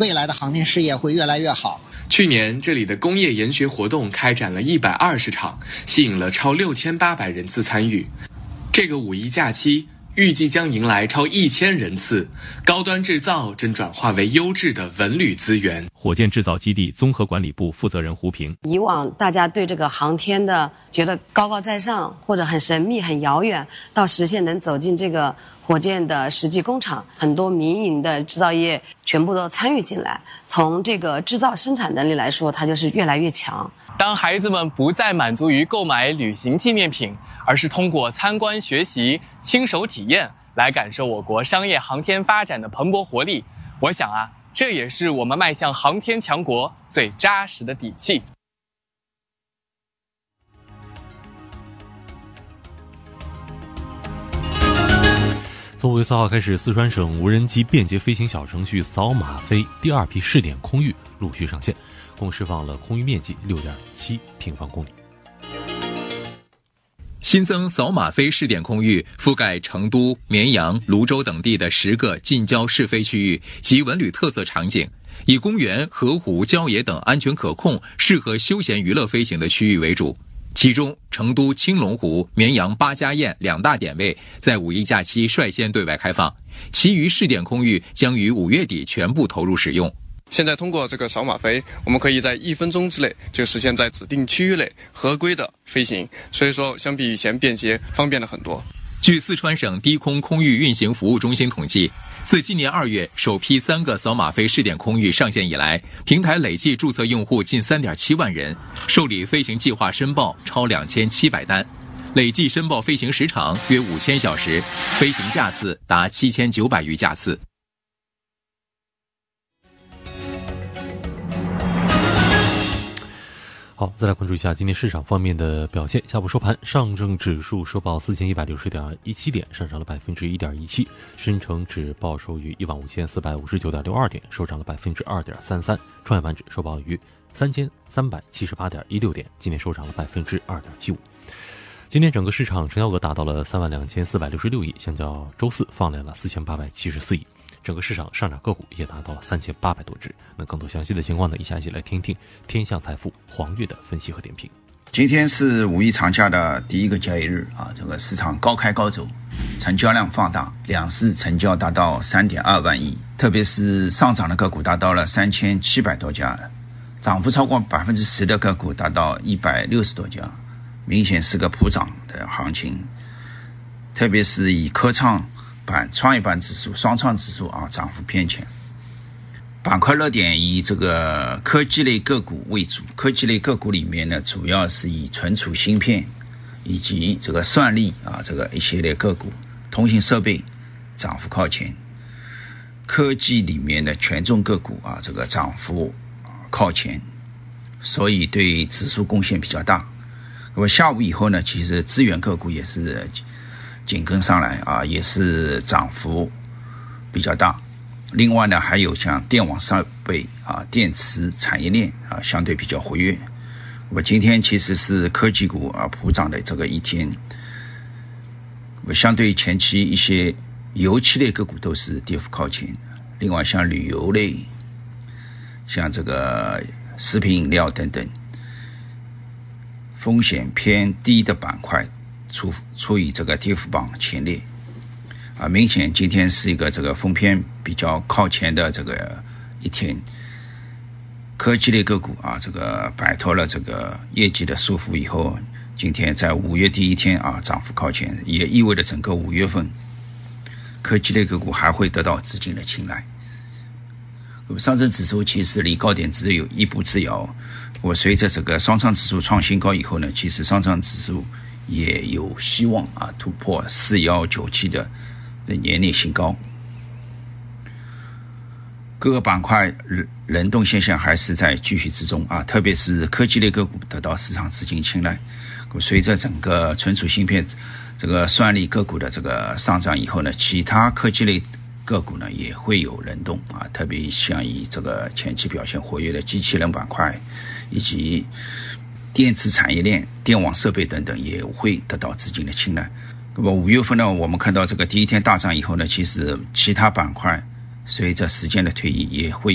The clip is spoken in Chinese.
未来的航天事业会越来越好。 去年这里的工业研学活动开展了120场，吸引了超6800人次参与。这个五一假期预计将迎来超1000人次，高端制造正转化为优质的文旅资源。 火箭制造基地综合管理部负责人胡平： 以往大家对这个航天的觉得高高在上，或者很神秘、很遥远，到实现能走进这个火箭的实际工厂，很多民营的制造业全部都参与进来。从这个制造生产能力来说，它就是越来越强。 当孩子们不再满足于购买旅行纪念品，而是通过参观学习、亲手体验来感受我国商业航天发展的蓬勃活力，我想这也是我们迈向航天强国最扎实的底气。 从5月4号开始，四川省无人机便捷飞行小程序扫码飞第2批试点空域陆续上线，共释放了空域面积6.7平方公里。 新增扫码飞试点空域覆盖成都、绵阳、泸州等地的10个近郊试飞区域及文旅特色场景，以公园、河湖、郊野等安全可控、适合休闲娱乐飞行的区域为主。其中，成都青龙湖、绵阳八家堰2大点位在五一假期率先对外开放，其余试点空域将于5月底全部投入使用。 现在通过这个扫码飞，我们可以在1分钟之内就实现在指定区域内合规的飞行，所以说相比以前便捷方便了很多。 据四川省低空空域运行服务中心统计，自今年2月首批3个扫码飞试点空域上线以来，平台累计注册用户近3.7万人，受理飞行计划申报超2700单，累计申报飞行时长约5000小时，飞行架次达7900余架次。 好，再来关注一下今天市场方面的表现。下午收盘，上证指数收报4160.17点，上涨了1.17%；深成指报收于15459.62点，收涨了2.33%；创业板指收报于3378.16点，今天收涨了2.75%。今天整个市场成交额达到了32466亿，相较周四放量了4874亿。整个市场上涨个股也达到了3800多只。那更多详细的情况呢，以下一起来听一听天象财富黄月的分析和点评。 今天是五一长假的第一个交易日这个市场高开高走，成交量放大，两市成交达到3.2万亿，特别是上涨的个股达到了3700多家，涨幅超过10%的个股达到160多家，明显是个普涨的行情。特别是以科创板、创业板指数、双创指数涨幅偏强。板块热点以这个科技类个股为主，科技类个股里面呢，主要是以存储芯片以及这个算力这个一系列个股，通信设备涨幅靠前。科技里面的权重个股这个涨幅靠前，所以对指数贡献比较大。那么下午以后呢，其实资源个股也是紧跟上来也是涨幅比较大。另外呢，还有像电网设备电池产业链相对比较活跃。我今天其实是科技股普涨的这个一天。相对前期一些油气类个股都是跌幅靠前。另外像旅游类、像这个食品饮料等等，风险偏低的板块处于这个跌幅榜前列。明显今天是一个这个风偏比较靠前的这个一天。科技类个股这个摆脱了这个业绩的束缚以后，今天在5月第一天涨幅靠前，也意味着整个5月份科技类个股还会得到资金的青睐。上证指数其实离高点只有一步之遥。随着这个双创指数创新高以后呢，其实上证指数也有希望突破4197的年内新高。各个板块轮动现象还是在继续之中特别是科技类个股得到市场资金青睐。随着整个存储芯片这个算力个股的这个上涨以后呢，其他科技类个股呢也会有轮动特别像以这个前期表现活跃的机器人板块以及电池产业链、电网设备等等也会得到资金的青睐。那么5月份呢，我们看到这个第一天大涨以后呢，其实其他板块随着时间的推移也会